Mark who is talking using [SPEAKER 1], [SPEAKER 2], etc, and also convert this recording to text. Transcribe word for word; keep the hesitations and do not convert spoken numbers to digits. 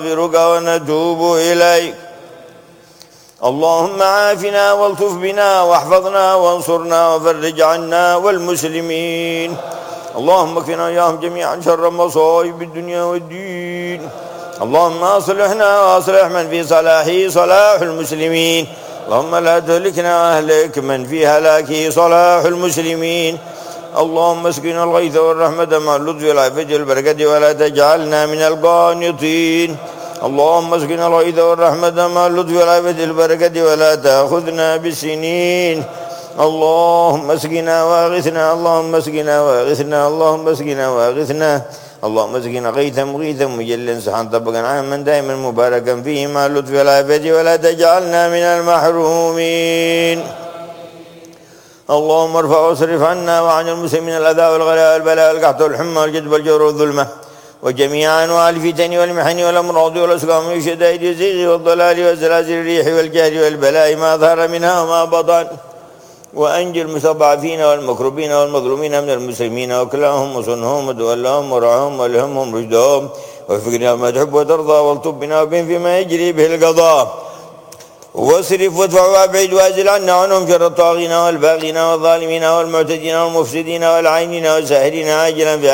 [SPEAKER 1] نستغفرك ونتوب إليك. اللهم عافنا والطف بنا واحفظنا وانصرنا وفرج عنا والمسلمين. اللهم اكفنا إياهم جميعا شر مصائب الدنيا والدين. اللهم أصلحنا وأصلح من في صلاحه صلاح المسلمين. اللهم لا تهلكنا وأهلك من في هلاكه صلاح المسلمين. اللهم اسقنا الغيث والرحمة مع اللطف والعافية والبركة ولا تجعلنا من القانطين. اللهم اسقنا الغيث والرحمة مع اللطف والعافية والبركة ولا تأخذنا بالسنين. اللهم اسقنا واغثنا اللهم اسقنا واغثنا اللهم اسقنا واغثنا اللهم اسقنا غيثا مغيثا مجلا سحا طبقا عاما دائما مباركا فيه مع اللطف والعافية ولا تجعلنا من المحرومين. اللهم ارفع واصرف عنا وعن المسلمين الأذى والغلاء والبلاء والقحط والحمى والجدب والجور والظلمة وجميع أنواع الفتن والمحن والأمراض والأسقام والشدائد والزيغ والضلال وزلازل الريح والجهل والبلاء ما ظهر منها وما بطن. وأنجي المستضعفين والمكروبين والمظلومين من المسلمين وكلهم وصنهم وتولهم ورعهم والهمهم رشدهم وفقنا ما تحب وترضى والطب بنا وبهم فيما يجري به القضاء. واصرف وادفع وابعد وازل عنا عنهم شر الطاغين والباغين والظالمين والمعتدين والمفسدين والعينين والساهرين عاجلا